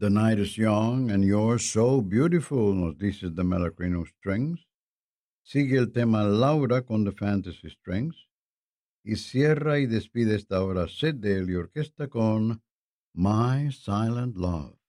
The night is young and you're so beautiful, nos dice The Malacrino Strings. Sigue el tema Laura con The Fantasy Strings. Y cierra y despide esta hora Sid Daly Orquesta con My Silent Love.